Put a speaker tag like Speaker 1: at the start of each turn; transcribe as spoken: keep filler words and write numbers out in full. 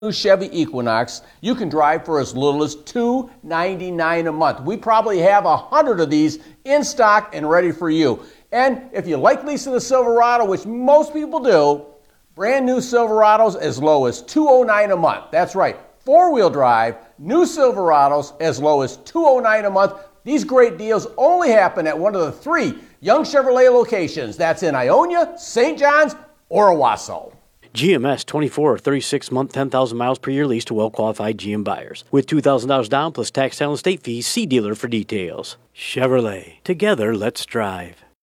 Speaker 1: New Chevy Equinox you can drive for as little as two hundred ninety-nine dollars a month. We probably have a hundred of these in stock and ready for you. And if you like leasing the Silverado, which most people do, brand new Silverados as low as two hundred nine dollars a month. That's right, four-wheel drive, new Silverados as low as two hundred nine dollars a month. These great deals only happen at one of the three Young Chevrolet locations. That's in Ionia, Saint John's, or Owasso.
Speaker 2: G M S twenty-four or thirty-six month, ten thousand miles per year lease to well-qualified G M buyers. With two thousand dollars down plus tax, title, and state fees, see dealer for details. Chevrolet. Together, let's drive.